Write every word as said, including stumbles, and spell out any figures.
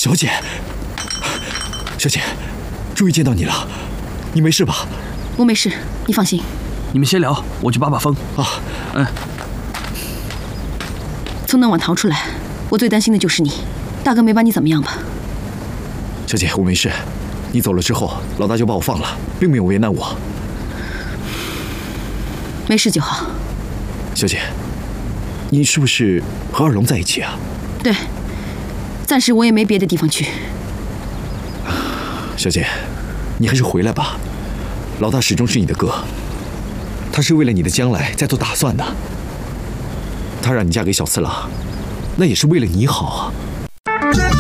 小姐，小姐，终于见到你了，你没事吧？ 我没事，你放心。 你们先聊，我去扒扒风。 啊， 嗯。 从那晚逃出来，我最担心的就是你。大哥没把你怎么样吧？ 小姐，我没事。你走了之后，老大就把我放了，并没有为难我。 没事就好。 小姐，你是不是和二龙在一起啊？ 对，暂时我也没别的地方去。 小姐，你还是回来吧。老大始终是你的哥，他是为了你的将来在做打算的。他让你嫁给小次郎，那也是为了你好啊。